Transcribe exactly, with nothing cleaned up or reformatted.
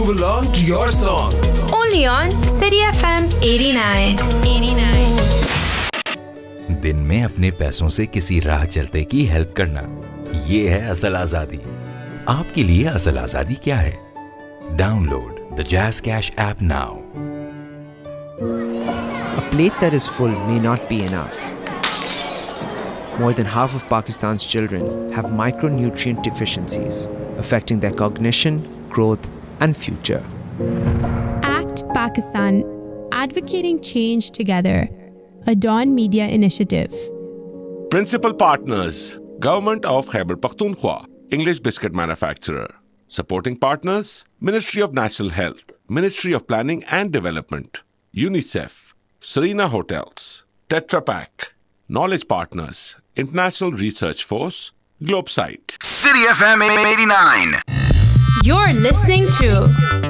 groove along to your song. Only on City F M eighty-nine. eighty-nine. दिन में अपने पैसों से किसी राह चलते की हेल्प करना, ये है असल आजादी। आपके लिए असल आजादी क्या है? Download the jazz cash app now. A plate that is full may not be enough. More than half of Pakistan's children have micronutrient deficiencies, affecting their cognition, growth, and future. Act Pakistan, advocating change together. A Dawn Media initiative. Principal partners: Government of Khyber Pakhtunkhwa, English biscuit manufacturer. Supporting partners: Ministry of National Health, Ministry of Planning and Development, UNICEF, Serena Hotels, Tetra Pak. Knowledge partners: International Research Force, Globesite. City F M eighty-nine. You're listening to